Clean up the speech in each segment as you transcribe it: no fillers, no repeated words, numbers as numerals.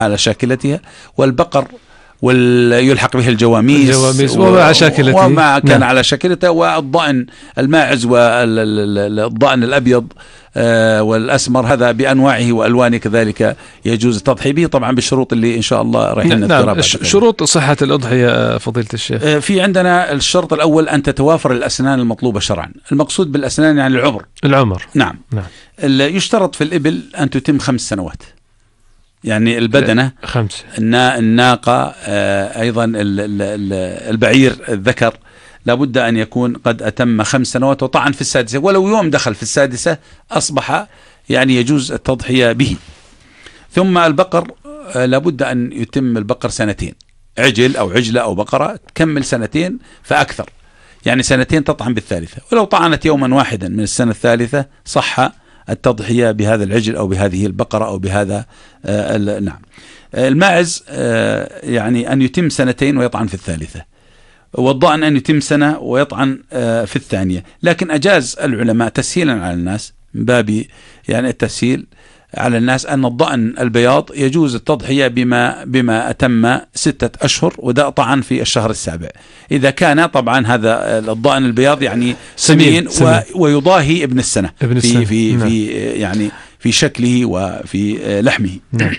على شاكلتها، والبقر ويلحق به الجواميس ومع شاكلته وما كان على شاكلته، والضأن الماعز والضأن الأبيض والأسمر، هذا بأنواعه وألوانه كذلك يجوز التضحية به، طبعا بالشروط اللي إن شاء الله راح نذكرها. شروط صحة الأضحية فضيلة الشيخ. في عندنا الشرط الأول أن تتوافر الأسنان المطلوبة شرعا. المقصود بالأسنان يعني العمر. نعم. يشترط في الإبل أن تتم 5 سنوات، يعني البدنة 5، الناقة أيضا البعير الذكر لابد أن يكون قد أتم 5 سنوات، وطعن في السادسة، ولو يوم دخل في السادسة أصبح يعني يجوز التضحية به. ثم البقر لابد أن يتم البقر 2 عجل أو عجلة أو بقرة تكمل 2 فأكثر، يعني 2 تطعن بالثالثة، ولو طعنت يوما واحدا من السنة الثالثة صح التضحية بهذا العجل أو بهذه البقرة أو بهذا نعم. الماعز يعني أن يتم 2 ويطعن في الثالثة، والضأن أن يتم 1 ويطعن في الثانية. لكن أجاز العلماء تسهيلا على الناس، من باب يعني التسهيل على الناس، أن الضأن البياض يجوز التضحية بما أتم 6 أشهر، وده طعن في الشهر السابع، إذا كان طبعا هذا الضأن البياض يعني سمين ويضاهي ابن السنة في يعني في شكله وفي لحمه.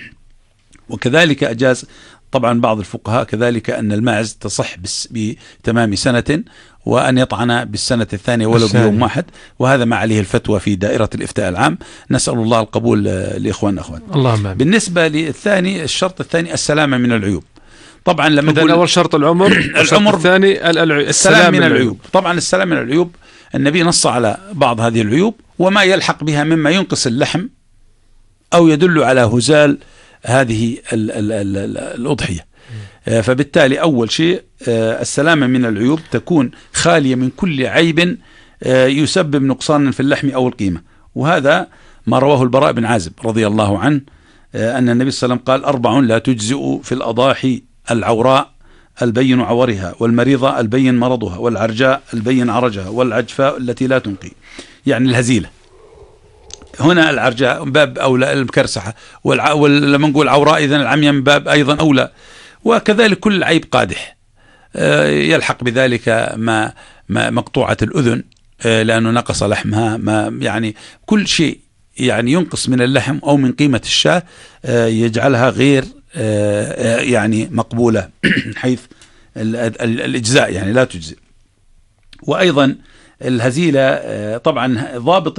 وكذلك أجاز طبعا بعض الفقهاء كذلك أن الماعز تصح بتمام 1 وأن يطعن بالسنة الثانية ولو بيوم واحد، وهذا ما عليه الفتوى في دائرة الإفتاء العام. نسأل الله القبول لإخواننا أخوان. اللهم. بالنسبة للثاني، الشرط الثاني السلامة من العيوب. طبعا لما نقول أول شرط العمر الثاني السلام من العيوب. طبعا السلام من العيوب النبي نص على بعض هذه العيوب وما يلحق بها مما ينقص اللحم أو يدل على هزال هذه الأضحية. فبالتالي أول شيء السلامة من العيوب تكون خالية من كل عيب يسبب نقصانا في اللحم أو القيمة، وهذا ما رواه البراء بن عازب رضي الله عنه أن النبي صلى الله عليه وسلم قال: 4 لا تجزئ في الأضاحي: العوراء البين عورها، والمريضة البين مرضها، والعرجاء البين عرجها، والعجفاء التي لا تنقي، يعني الهزيلة. هنا العرجاء باب أولى، المكرسحة، ولما نقول عوراء إذن العمية من باب أيضا أولى، وكذلك كل عيب قادح يلحق بذلك ما مقطوعة الأذن لأنه نقص لحمها، ما يعني كل شيء يعني ينقص من اللحم أو من قيمة الشاة يجعلها غير يعني مقبولة حيث الإجزاء يعني لا تجزئ. وأيضا الهزيلة طبعا ضابط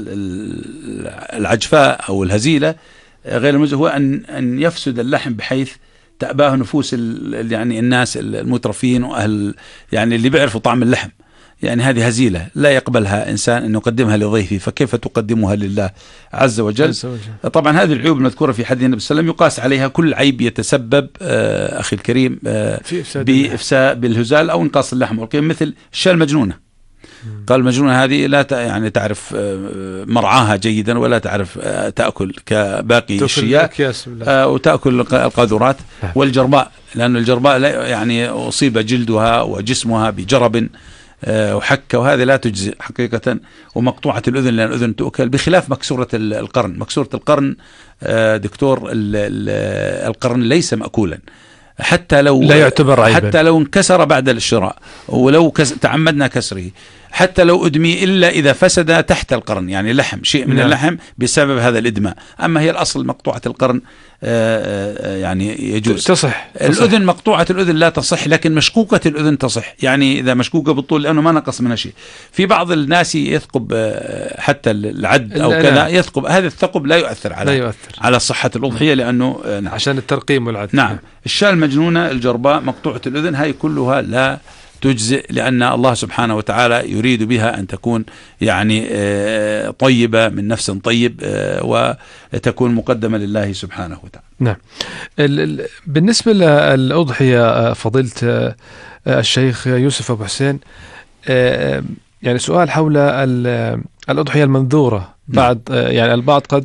العجفاء أو الهزيلة غير المجزئ هو أن يفسد اللحم بحيث تأباه نفوس يعني الناس المترفين وأهل يعني اللي بيعرفوا طعم اللحم، يعني هذه هزيلة لا يقبلها إنسان أن يقدمها لضيفه، فكيف تقدمها لله عز وجل؟ طبعا هذه العيوب المذكورة في حديث النبي صلى الله عليه وسلم يقاس عليها كل عيب يتسبب أخي الكريم بإفساد بالهزال أو انقاص اللحم والقيم، مثل الشاة المجنونة. قال المجنونة هذه لا يعني تعرف مرعاها جيدا ولا تعرف تأكل كباقي الشياء وتأكل القاذورات. والجرباء، لأن الجرباء يعني أصيب جلدها وجسمها بجرب وحكة، وهذه لا تجزئ حقيقة. ومقطوعة الأذن، لأن الأذن تؤكل، بخلاف مكسورة القرن. مكسورة القرن دكتور القرن ليس مأكولا، حتى لو لا يعتبر عيبا، حتى لو انكسر بعد الشراء، ولو تعمدنا كسره، حتى لو أدمي، إلا إذا فسد تحت القرن، يعني لحم شيء من اللحم بسبب هذا الإدماء. أما هي الأصل مقطوعة القرن يعني يجوز تصح. الأذن مقطوعة الأذن لا تصح، لكن مشكوكة الأذن تصح، يعني إذا مشكوكة بالطول لأنه ما نقص منها شيء. في بعض الناس يثقب حتى العد أو كذا يثقب، هذا الثقب لا يؤثر على صحة الأضحية، لأنه عشان الترقيم والعد. نعم. الشاة المجنونة، الجرباء، مقطوعة الأذن، هاي كلها لا تجزئ، لأن الله سبحانه وتعالى يريد بها أن تكون يعني طيبة من نفس طيب وتكون مقدمة لله سبحانه وتعالى. نعم. بالنسبة للأضحية فضيلة الشيخ يوسف أبو حسين، يعني سؤال حول الأضحية المنذورة. بعد يعني البعض قد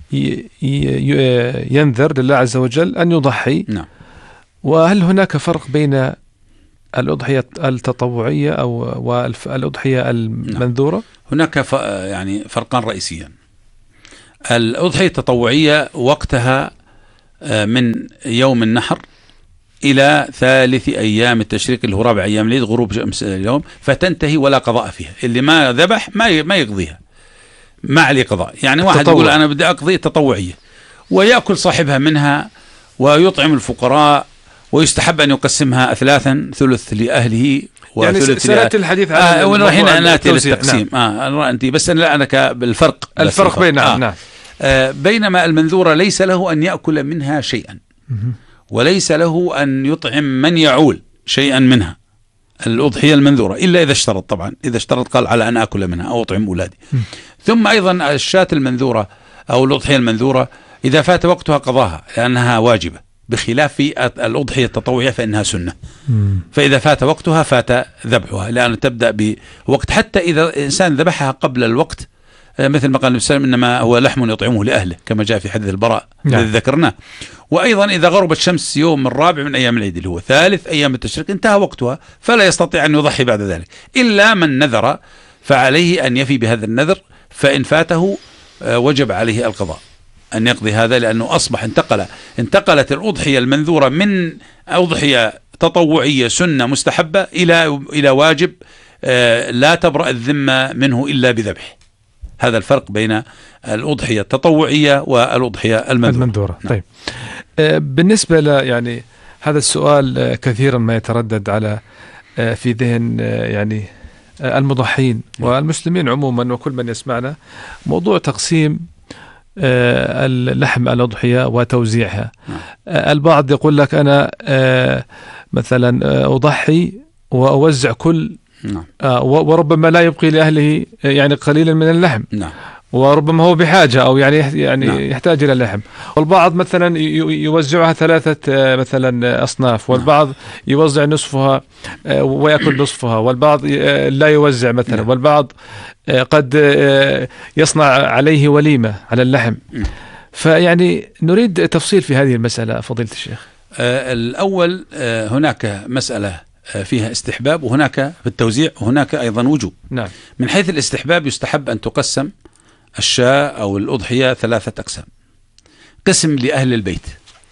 ينذر لله عز وجل أن يضحي. نعم. وهل هناك فرق بين الأضحية التطوعية والأضحية المنذورة؟ هناك يعني فرقان رئيسيان. الأضحية التطوعية وقتها من يوم النحر إلى ثالث أيام التشريق اللي هو رابع أيام العيد غروب شمس اليوم، فتنتهي ولا قضاء فيها. اللي ما ذبح ما يقضيها، ما عليه قضاء. يعني واحد يقول أنا بدي أقضي تطوعية ويأكل صاحبها منها ويطعم الفقراء، ويستحب أن يقسمها ثلاثا، ثلث لأهله يعني وثلث سنأتي الحديث عن هنا نأتي للتقسيم. أنت بس أنا بالفرق بين نعم. بينما المنذورة ليس له أن يأكل منها شيئا، وليس له أن يطعم من يعول شيئا منها، الأضحية المنذورة، إلا إذا اشترط. طبعا إذا اشترط قال على أن أكل منها أو أطعم أولادي. ثم أيضا الشاة المنذورة أو الأضحية المنذورة إذا فات وقتها قضاها لأنها واجبة، بخلاف الأضحية التطوعية فإنها سنة. فإذا فات وقتها فات ذبحها، لأن تبدأ بوقت، حتى إذا الإنسان ذبحها قبل الوقت، مثل ما قال النبي صلى الله عليه وسلم إنما هو لحم يطعمه لأهله، كما جاء في حديث البراء الذي ذكرناه. وأيضا إذا غربت الشمس يوم الرابع من أيام العيد اللي هو ثالث أيام التشريق انتهى وقتها، فلا يستطيع أن يضحي بعد ذلك إلا من نذر، فعليه أن يفي بهذا النذر، فإن فاته وجب عليه القضاء أن يقضي هذا، لأنه أصبح انتقلت الأضحية المنذورة من أضحية تطوعية سنة مستحبة إلى واجب لا تبرأ الذمة منه إلا بذبح. هذا الفرق بين الأضحية التطوعية والأضحية المنذورة. نعم. طيب، بالنسبة يعني هذا السؤال كثيرا ما يتردد على في ذهن يعني المضحين والمسلمين عموما وكل من يسمعنا، موضوع تقسيم اللحم الأضحية وتوزيعها. البعض يقول لك أنا مثلا أضحي وأوزع كل، وربما لا يبقي لأهله يعني قليلا من اللحم، وربما هو بحاجة أو يعني يحتاج إلى اللحم. والبعض مثلا يوزعها ثلاثة مثلا أصناف، والبعض يوزع نصفها ويأكل نصفها، والبعض لا يوزع مثلا، والبعض قد يصنع عليه وليمة على اللحم. فيعني نريد تفصيل في هذه المسألة فضيلة الشيخ. الأول هناك مسألة فيها استحباب، وهناك في التوزيع، وهناك أيضا وجوب. نعم. من حيث الاستحباب يستحب أن تقسم الشاة أو الأضحية ثلاثة أقسام: قسم لأهل البيت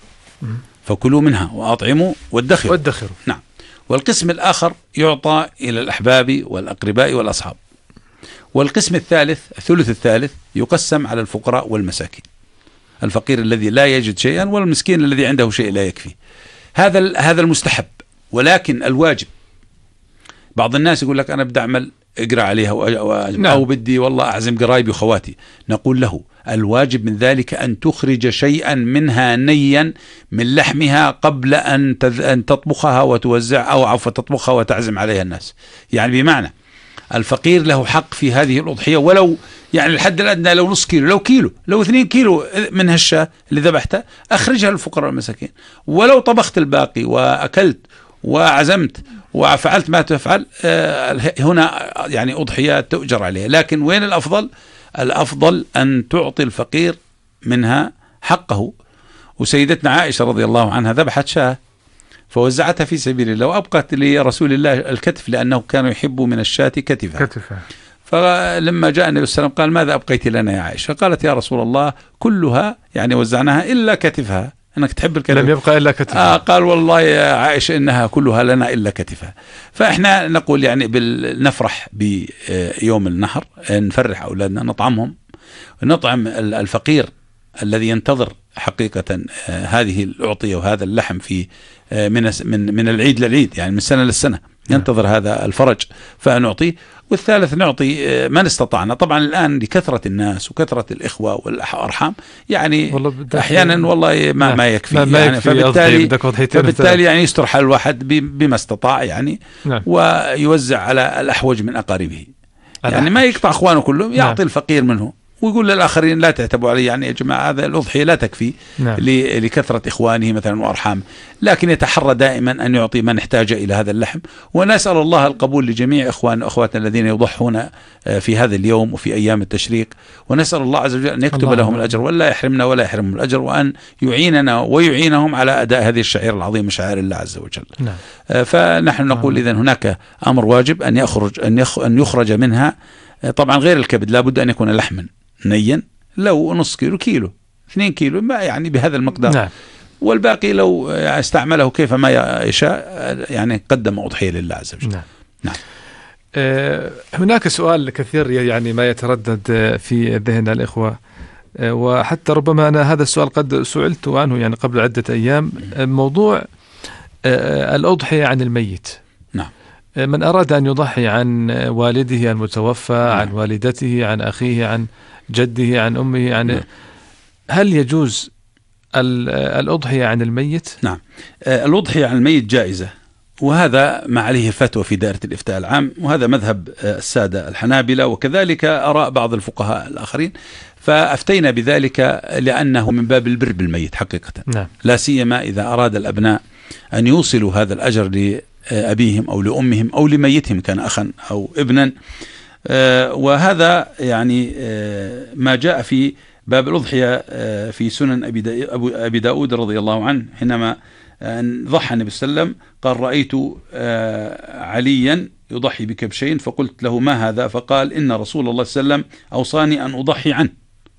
فكلوا منها وأطعموا وادخروا. نعم. والقسم الآخر يعطى إلى الأحباب والأقرباء والأصحاب. والقسم الثالث، الثلث الثالث، يقسم على الفقراء والمساكين، الفقير الذي لا يجد شيئا والمسكين الذي عنده شيء لا يكفي. هذا المستحب. ولكن الواجب، بعض الناس يقول لك أنا بدي أعمل اقرأ عليها أو بدي والله أعزم قرايبي وخواتي. نقول له الواجب من ذلك أن تخرج شيئا منها نيا من لحمها قبل أن تطبخها وتوزع، أو عفوا تطبخها وتعزم عليها الناس. يعني بمعنى الفقير له حق في هذه الأضحية، ولو يعني الحد الأدنى لو نص كيلو، لو كيلو، لو 2 كيلو من هالشاة اللي ذبحتها أخرجها للفقراء والمساكين. ولو طبخت الباقي وأكلت وعزمت وفعلت ما تفعل، هنا يعني أضحية تؤجر عليها. لكن وين الأفضل؟ الأفضل أن تعطي الفقير منها حقه. وسيدتنا عائشة رضي الله عنها ذبحت شاة فوزعتها في سبيل الله، وأبقت لرسول الله الكتف، لأنه كان يحب من الشاة كتفها. فلما جاء النبي صلى الله عليه وسلم قال ماذا أبقيت لنا يا عائشة؟ قالت يا رسول الله كلها يعني وزعناها إلا كتفها، أنك تحب الكتف، لم يبقى إلا كتفها. قال والله يا عائشة إنها كلها لنا إلا كتفها. فإحنا نقول يعني نفرح بيوم النحر، نفرح أولادنا، نطعمهم، نطعم الفقير الذي ينتظر حقيقة هذه الأعطية وهذا اللحم في من العيد للعيد، يعني من السنة للسنة ينتظر هذا الفرج فنعطيه. والثالث نعطي من استطعنا. طبعا الآن لكثرة الناس وكثرة الإخوة والأرحام يعني أحيانا والله ما يكفي يعني، فبالتالي يعني يستر حال الواحد بما استطاع يعني. ويوزع على الأحوج من أقاربه، يعني ما يقطع أخوانه كلهم، يعطي الفقير منه ويقول للآخرين لا تعتبوا علي، يعني يا جماعة هذا الأضحية لا تكفي لكثرة إخوانه مثلا وأرحام، لكن يتحرى دائما أن يعطي من احتاج إلى هذا اللحم. ونسأل الله القبول لجميع إخوان وأخواتنا الذين يضحون في هذا اليوم وفي أيام التشريق، ونسأل الله عز وجل أن يكتب لهم الأجر ولا يحرمنا ولا يحرمهم الأجر، وأن يعيننا ويعينهم على أداء هذه الشعائر العظيمة، شعائر الله عز وجل. فنحن نقول إذن هناك أمر واجب أن يخرج منها، طبعا غير الكبد لا بد أن يكون لحما نيا، لو نص كيلو 2 كيلو ما يعني بهذا المقدار. والباقي لو استعمله كيفما يشاء يعني قدم أضحية لله عز وجل. نعم. نعم. هناك سؤال كثير يعني ما يتردد في ذهن الإخوة، وحتى ربما أنا هذا السؤال قد سئلت عنه يعني قبل عدة أيام، موضوع الأضحية عن الميت. نعم. من أراد أن يضحي عن والده المتوفى، عن والدته، عن أخيه، عن جده، عن أمه، عن هل يجوز الأضحية عن الميت؟ نعم. الأضحية عن الميت جائزة، وهذا ما عليه الفتوى في دائرة الإفتاء العام، وهذا مذهب السادة الحنابلة، وكذلك آراء بعض الفقهاء الآخرين، فأفتينا بذلك لأنه من باب البر بالميت حقيقة. نعم. لا سيما إذا أراد الأبناء أن يوصلوا هذا الأجر لأبيهم أو لأمهم أو لميتهم كان أخا أو ابنا، وهذا يعني ما جاء في باب الأضحية في سنن أبي داود رضي الله عنه، حينما ضحى النبي صلى الله عليه وسلم قال: رأيت عليا يضحي بكبشين فقلت له: ما هذا؟ فقال: إن رسول الله صلى الله عليه وسلم أوصاني أن أضحي عنه.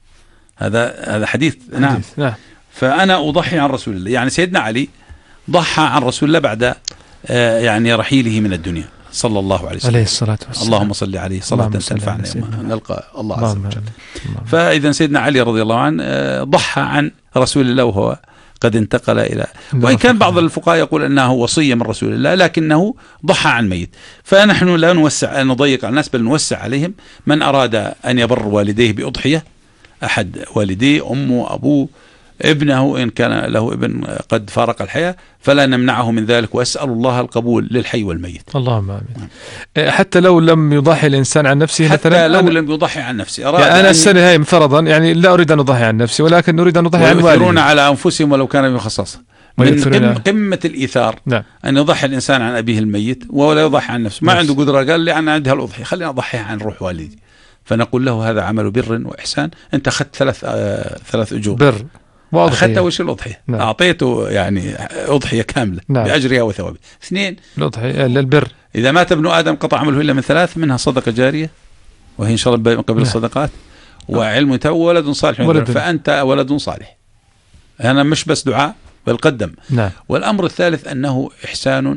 هذا حديث. نعم. فأنا أضحي عن رسول الله، يعني سيدنا علي ضحى عن رسول الله بعد يعني رحيله من الدنيا صلى الله عليه وسلم، عليه الصلاة والسلام. اللهم صل عليه صلاة تنفعنا يوم نلقى الله عز وجل. فإذا سيدنا علي رضي الله عنه ضحى عن رسول الله وهو قد انتقل إلى، وإن كان بعض الفقهاء يقول أنه وصية من رسول الله، لكنه ضحى عن ميت. فنحن لا نضيق على الناس، بل نوسع عليهم. من أراد أن يبر والديه بأضحية، أحد والديه، أمه، أبوه، ابنه إن كان له ابن قد فارق الحياة، فلا نمنعه من ذلك، وأسأل الله القبول للحي والميت. اللهم آمين. حتى لو لم يضحي الإنسان عن نفسه، حتى لو لم يضحي عن نفسه، يعني أنا السنة هاي فرضا يعني لا أريد أن أضحي عن نفسي، ولكن أريد أن أضحي عن والدي. ويؤثرون على أنفسهم ولو كان بخصاصة. من قمة الإيثار. نعم. أن يضحي الإنسان عن أبيه الميت ولا يضحي عن نفسه. ما عنده قدرة، قال لي أنا عندي هالأضحية، خليني أضحي عن روح والدي. فنقول له: هذا عمل بر وإحسان، أنت أخذت ثلاث أجور بر، أخذت وش الأضحية؟ نعم. أعطيته يعني أضحية كاملة. نعم. بأجرها وثوابها. 2 الأضحية للبر. إذا مات ابن آدم قطع عمله إلا من 3، منها صدقة جارية، وهي إن شاء الله من قبل الصدقات، وعلم ولد صالح، فأنت ولد صالح. أنا مش بس دعاء بل قدم. نعم. والأمر الثالث أنه إحسان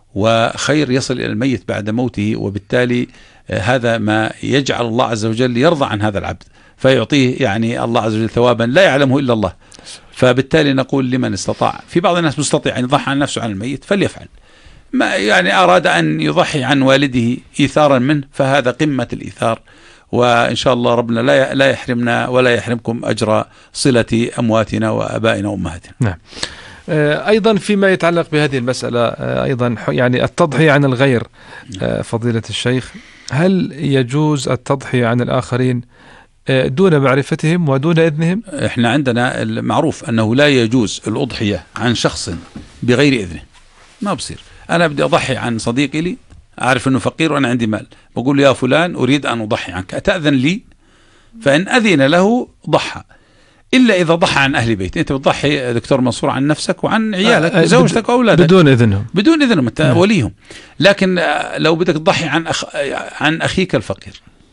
وخير يصل إلى الميت بعد موته، وبالتالي هذا ما يجعل الله عز وجل يرضى عن هذا العبد، فيعطيه يعني الله عز وجل ثوابا لا يعلمه إلا الله. فبالتالي نقول: لمن استطاع، في بعض الناس مستطيع أن يضحي عن نفسه عن الميت فليفعل. ما يعني أراد أن يضحي عن والده إيثارا منه، فهذا قمة الإيثار، وإن شاء الله ربنا لا يحرمنا ولا يحرمكم أجر صلة أمواتنا وأبائنا وأمهاتنا. نعم. أيضا فيما يتعلق بهذه المسألة، أيضا يعني التضحية عن الغير، فضيلة الشيخ، هل يجوز التضحية عن الآخرين دون معرفتهم ودون إذنهم؟ إحنا عندنا المعروف أنه لا يجوز الأضحية عن شخص بغير إذنه. ما بصير أنا بدي أضحي عن صديقي لي، أعرف أنه فقير وأنا عندي مال، بقول له: يا فلان أريد أن أضحي عنك، أتأذن لي؟ فإن أذن له ضحى، إلا إذا ضحى عن أهل بيت. أنت بتضحي دكتور منصور عن نفسك وعن عيالك، زوجتك وأولادك، بدون إذنهم أنت وليهم. لكن لو بدك تضحي عن أخيك الفقير،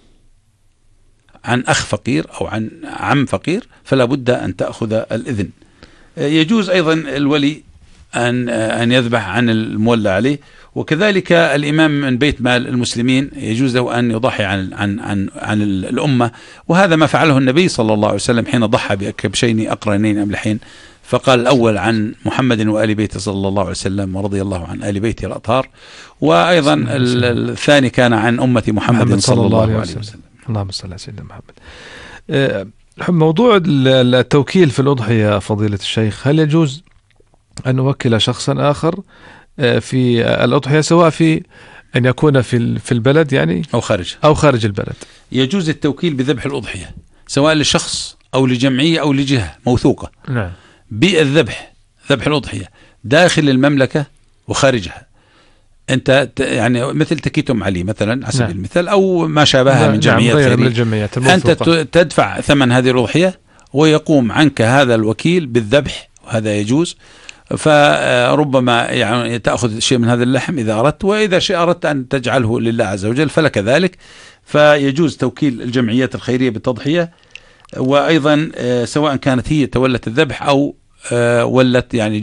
عن أخ فقير أو عن عم فقير، فلا بد أن تأخذ الإذن. يجوز أيضا الولي أن يذبح عن المولى عليه، وكذلك الإمام من بيت مال المسلمين يجوز له أن يضحي عن الأمة، وهذا ما فعله النبي صلى الله عليه وسلم حين ضحى بكبشين أقرنين أملحين، فقال الأول عن محمد وآل بيته صلى الله عليه وسلم ورضي الله عن آل بيته الأطهار، وأيضا الثاني كان عن أمة محمد صلى الله عليه وسلم. اللهم صل على سيدنا محمد. موضوع التوكيل في الأضحية فضيلة الشيخ، هل يجوز أن نوكل شخصا آخر في الأضحية، سواء في أن يكون في البلد يعني أو خارج البلد؟ يجوز التوكيل بذبح الأضحية سواء لشخص أو لجمعية أو لجهة موثوقة. نعم. بالذبح، ذبح الأضحية داخل المملكة وخارجها. أنت يعني مثل تكيتم علي مثلا على سبيل المثال، أو ما شابهها من جمعيات، أنت تدفع ثمن هذه الأضحية ويقوم عنك هذا الوكيل بالذبح، وهذا يجوز. فربما يعني تأخذ شيء من هذا اللحم إذا أردت، وإذا شيء أردت أن تجعله لله عز وجل فلك ذلك. فيجوز توكيل الجمعيات الخيرية بالتضحية، وأيضا سواء كانت هي تولت الذبح أو ولت يعني